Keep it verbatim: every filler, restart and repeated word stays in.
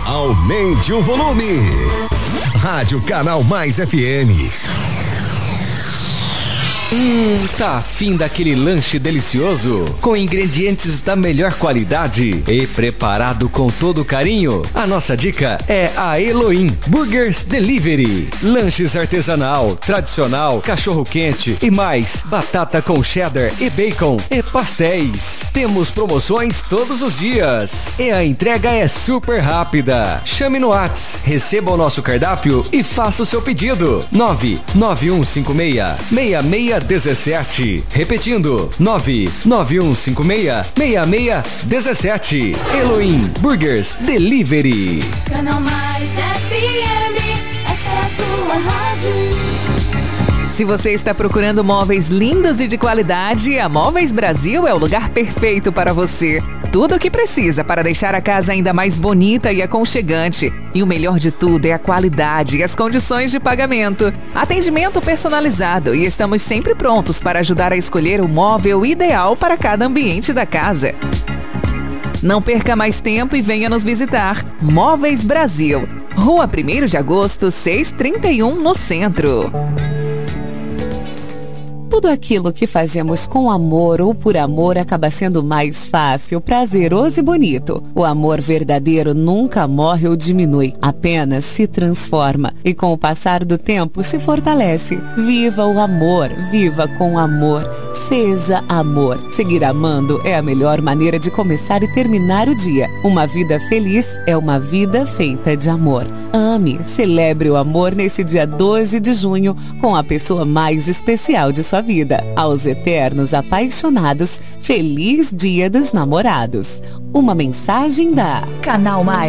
Aumente o volume. Rádio Canal Mais F M. Hum, tá afim daquele lanche delicioso? Com ingredientes da melhor qualidade e preparado com todo carinho? A nossa dica é a Elohim Burgers Delivery. Lanches artesanal, tradicional, cachorro quente e mais, batata com cheddar e bacon e pastéis. Temos promoções todos os dias e a entrega é super rápida. Chame no Whats, receba o nosso cardápio e faça o seu pedido. nove nove um cinco seis, seis seis dezessete. Repetindo, nove nove um cinco seis, seis seis dezessete. Elohim Burgers Delivery. Canal Mais F M, essa é a sua rádio. Se você está procurando móveis lindos e de qualidade, a Móveis Brasil é o lugar perfeito para você. Tudo o que precisa para deixar a casa ainda mais bonita e aconchegante. E o melhor de tudo é a qualidade e as condições de pagamento. Atendimento personalizado e estamos sempre prontos para ajudar a escolher o móvel ideal para cada ambiente da casa. Não perca mais tempo e venha nos visitar. Móveis Brasil, Rua primeiro de agosto, seiscentos e trinta e um, no centro. Tudo aquilo que fazemos com amor ou por amor acaba sendo mais fácil, prazeroso e bonito. O amor verdadeiro nunca morre ou diminui, apenas se transforma e com o passar do tempo se fortalece. Viva o amor, viva com amor, seja amor. Seguir amando é a melhor maneira de começar e terminar o dia. Uma vida feliz é uma vida feita de amor. Ame, celebre o amor nesse dia doze de junho com a pessoa mais especial de sua vida. Aos eternos apaixonados, feliz Dia dos Namorados. Uma mensagem da Canal Mais.